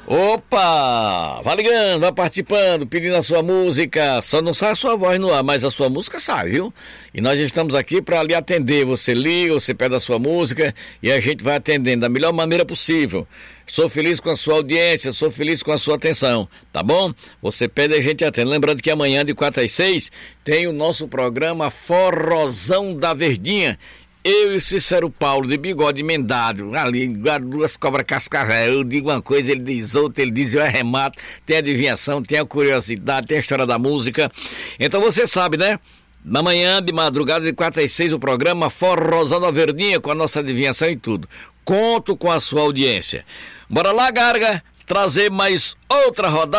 Opa! Vai ligando, vai participando, pedindo a sua música. Só não sai a sua voz no ar, mas a sua música sai, viu? E nós estamos aqui para lhe atender. Você liga, você pede a sua música e a gente vai atendendo da melhor maneira possível. Sou feliz com a sua audiência, sou feliz com a sua atenção, tá bom? Você pede, a gente atende. Lembrando que amanhã de 4 às 6 tem o nosso programa Forrozão da Verdinha. Eu e o Cícero Paulo, de bigode emendado, ali, duas cobras cascavel. Eu digo uma coisa, ele diz outra, ele diz, eu arremato. Tem a adivinhação, tem a curiosidade, tem a história da música. Então você sabe, né? Na manhã, de madrugada, de 4 às 6, o programa Forrozão da Verdinha, com a nossa adivinhação e tudo. Conto com a sua audiência. Bora lá, Garga, trazer mais outra rodada.